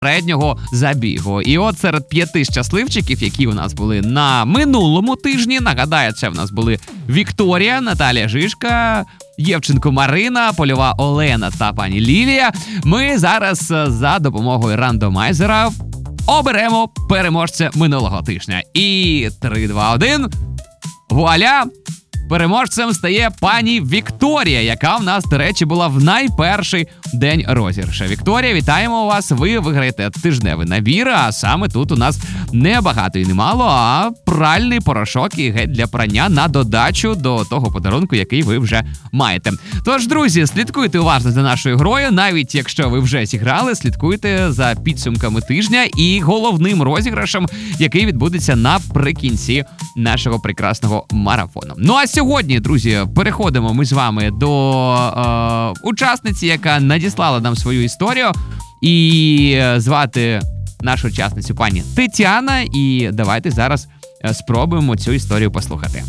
попереднього забігу. І от серед 5 щасливчиків, які у нас були на минулому тижні, нагадаю, це в нас були Вікторія, Наталія Жишка, Євченко Марина, Польова Олена та пані Лілія. Ми зараз за допомогою рандомайзера оберемо переможця минулого тижня. І 3, 2, 1. Вуаля! Переможцем стає пані Вікторія, яка в нас, до речі, була в найперший день розіграшу. Вікторія, вітаємо вас! Ви виграєте тижневий набір, а саме тут у нас не багато і не мало, а пральний порошок і гель для прання на додачу до того подарунку, який ви вже маєте. Тож, друзі, слідкуйте уважно за нашою грою, навіть якщо ви вже зіграли, слідкуйте за підсумками тижня і головним розіграшем, який відбудеться наприкінці нашого прекрасного марафону. Ну а сьогодні, друзі, переходимо ми з вами до учасниці, яка надіслала нам свою історію. І звати нашу учасницю пані Тетяна. І давайте зараз спробуємо цю історію послухати.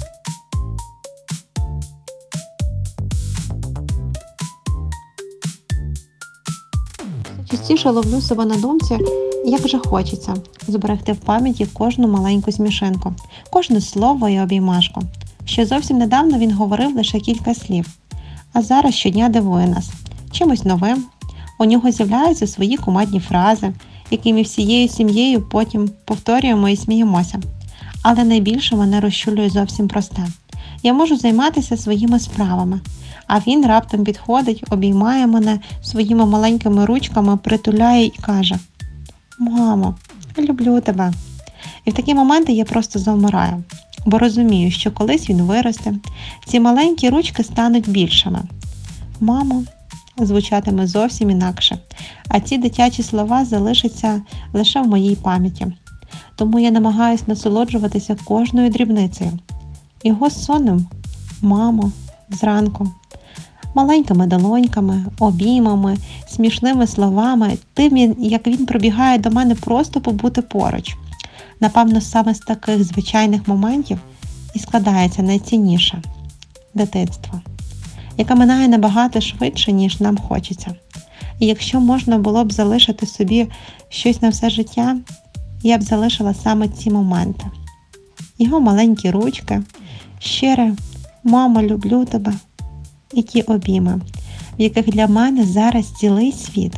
Частіше ловлю себе на думці, як же хочеться зберегти в пам'яті кожну маленьку смішинку, кожне слово і обіймашку. Ще зовсім недавно він говорив лише кілька слів, а зараз щодня дивує нас чимось новим. У нього з'являються свої кумедні фрази, які ми всією сім'єю потім повторюємо і сміємося. Але найбільше мене розчулює зовсім просте. Я можу займатися своїми справами, а він раптом підходить, обіймає мене своїми маленькими ручками, притуляє і каже: «Мамо, я люблю тебе». І в такі моменти я просто завмираю, бо розумію, що колись він виросте, ці маленькі ручки стануть більшими. «Мамо» звучатиме зовсім інакше, а ці дитячі слова залишаться лише в моїй пам'яті. Тому я намагаюся насолоджуватися кожною дрібницею. Його сонним «мамо» зранку, маленькими долоньками, обіймами, смішними словами, тим, як він пробігає до мене просто побути поруч. Напевно, саме з таких звичайних моментів і складається найцінніше – дитинство, яке минає набагато швидше, ніж нам хочеться. І якщо можна було б залишити собі щось на все життя, я б залишила саме ці моменти. Його маленькі ручки, щире «мамо, люблю тебе» і ті обійми, в яких для мене зараз цілий світ.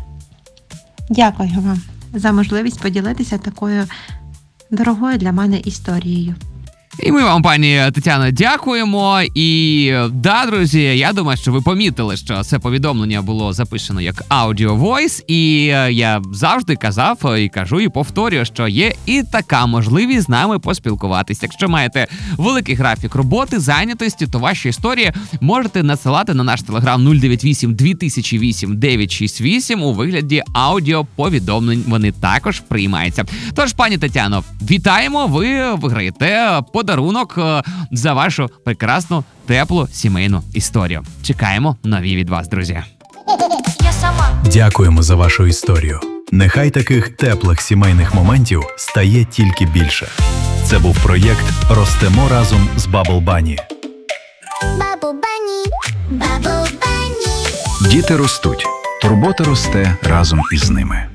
Дякую вам за можливість поділитися такою дорогою для мене історією. І ми вам, пані Тетяно, дякуємо. І да, друзі, я думаю, що ви помітили, що це повідомлення було записано як Audio Voice. І я завжди казав і кажу, і повторюю, що є і така можливість з нами поспілкуватися. Якщо маєте великий графік роботи, зайнятості, то ваші історії можете надсилати на наш телеграм 098 2008 968 у вигляді аудіоповідомлень. Вони також приймаються. Тож, пані Тетяно, вітаємо! Ви виграєте подарунок за вашу прекрасну, теплу сімейну історію. Чекаємо нові від вас, друзі. Дякуємо за вашу історію. Нехай таких теплих сімейних моментів стає тільки більше. Це був проєкт «Ростемо разом» з Bubble Bunny. Bubble Bunny, Bubble Bunny. Діти ростуть. Турбота росте разом із ними.